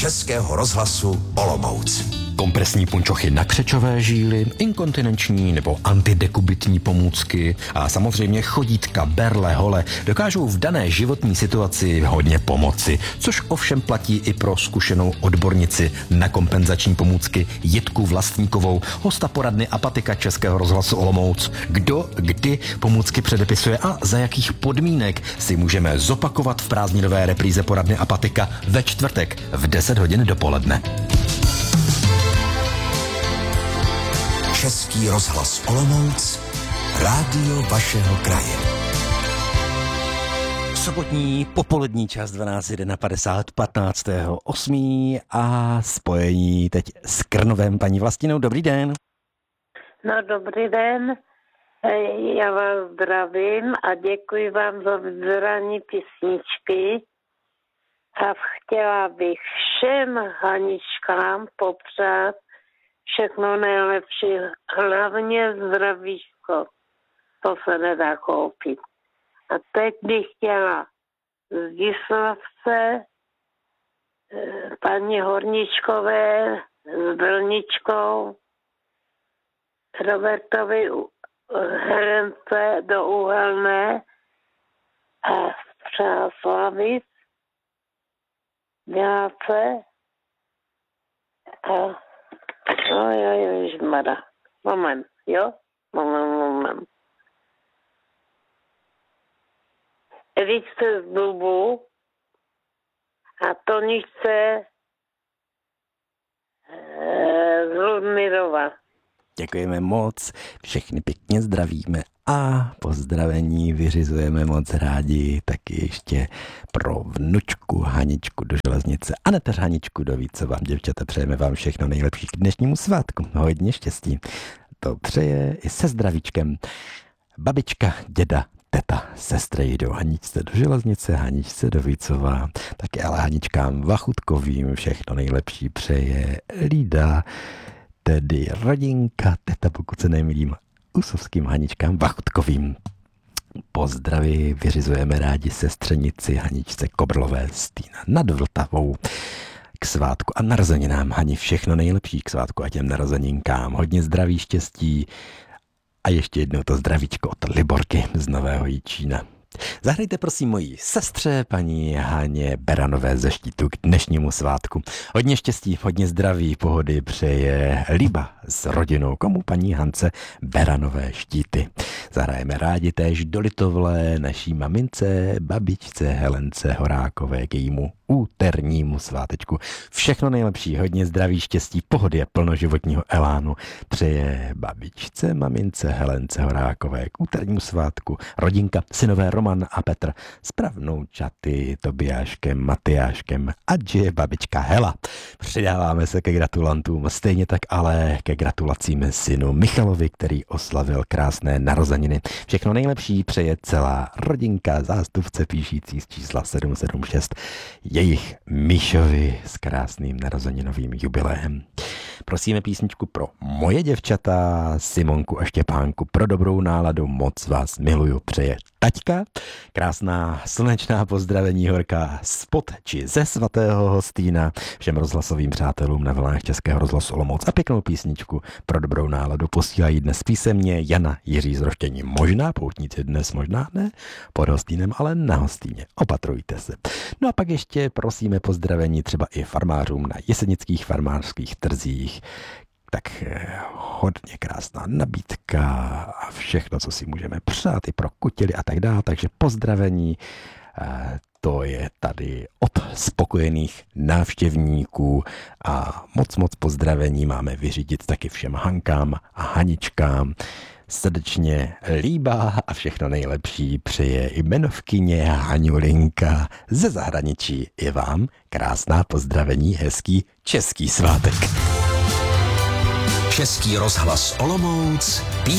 Českého rozhlasu Olomouc. Kompresní punčochy na křečové žíly, inkontinenční nebo antidekubitní pomůcky a samozřejmě chodítka, berle, hole dokážou v dané životní situaci hodně pomoci, což ovšem platí i pro zkušenou odbornici na kompenzační pomůcky Jitku Vlastníkovou, hosta poradny Apatika Českého rozhlasu Olomouc. Kdo kdy pomůcky předepisuje a za jakých podmínek si můžeme zopakovat v prázdninové repríze poradny Apatika ve čtvrtek v 10 hodin dopoledne. Český rozhlas Olomouc, rádio vašeho kraje. Sobotní popolední čas 12:51, 15.8. a spojení teď s Krnovem. Paní Vlastinou, dobrý den. No, dobrý den. Já vás zdravím a děkuji vám za vybrání písničky. A chtěla bych všem Haničkám popřát všechno nejlepší, hlavně zdravíčko. To se nedá koupit. A teď bych chtěla z Gislavce paní Horničkové s Brničkou, Robertovi Herence do Uhelné a Přáslavic, Děláce a ježišmarja. Moment, jo? Moment. Evičce z Dubu a Toničce z Ludmilova. Děkujeme moc, všechny pěkně zdravíme a pozdravení vyřizujeme moc rádi taky ještě pro vnučku Haničku do Železnice a neteř Haničku do Vícova. Děvčata, přejeme vám všechno nejlepší k dnešnímu svátku. Hodně štěstí. To přeje i se zdravíčkem babička, děda, teta, sestry jdou Haničce do Železnice, Haničce do Vícova, taky ale Haničkám Vachutkovým všechno nejlepší přeje Lída, tedy rodinka, teta, pokud se nemýlím, Usovským Haničkám Vachutkovým. Pozdravy vyřizujeme rádi sestřenici Haničce Kobrlové z Týna nad Vltavou k svátku a narozeninám. Hani, všechno nejlepší k svátku a těm narozeninkám. Hodně zdraví, štěstí a ještě jednou to zdravíčko od Liborky z Nového Jičína. Zahrajte prosím mojí sestře, paní Haně Beranové ze Štítu k dnešnímu svátku. Hodně štěstí, hodně zdraví, pohody přeje Líba s rodinou. Komu? Paní Hance Beranové Štíty. Zahrajeme rádi též do Litovle naší mamince, babičce Helence Horákové k jejímu úternímu svátečku. Všechno nejlepší, hodně zdraví, štěstí, pohody a plnoživotního elánu přeje babičce, mamince Helence Horákové k úternímu svátku. Rodinka, synové Roman a Petr s pravnoučaty Tobiáškem, Matyáškem a žije babička Hela. Přidáváme se ke gratulantům, stejně tak ale ke gratulacím synu Michalovi, který oslavil krásné narozeniny. Všechno nejlepší přeje celá rodinka, zástupce píšící z čísla 776 jejich Míšovi s krásným narozeninovým jubileem. Prosíme písničku pro moje děvčata, Simonku a Štěpánku, pro dobrou náladu, moc vás miluju, přeje taťka. Krásná slunečná pozdravení horká spod či ze svatého Hostýna všem rozhlasovým přátelům na vlnách Českého rozhlasu Olomouc a pěknou písničku pro dobrou náladu posílají dnes písemně Jana Jiří z Roštění. Možná poutníci dnes, možná ne, pod Hostýnem, ale na Hostýně. Opatrujte se. No a pak ještě prosíme pozdravení třeba i farmářům na jesenických farmářských trzích. Tak hodně krásná nabídka a všechno, co si můžeme přát i pro kutily a tak dále. Takže pozdravení, to je tady od spokojených návštěvníků a moc pozdravení máme vyřídit taky všem Hankám a Haničkám. Srdečně Líba a všechno nejlepší přeje jmenovkyně Haňulinka ze zahraničí. I vám krásná pozdravení, hezký český svátek. Český rozhlas Olomouc.